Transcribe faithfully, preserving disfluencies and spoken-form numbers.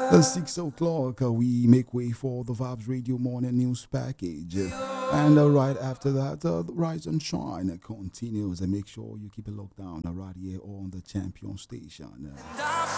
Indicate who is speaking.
Speaker 1: At six o'clock, uh, we make way for the Vibes Radio Morning News Package. And uh, right after that, uh, the Rise and Shine continues. And make sure you keep it locked down uh, right here on the Champion Station.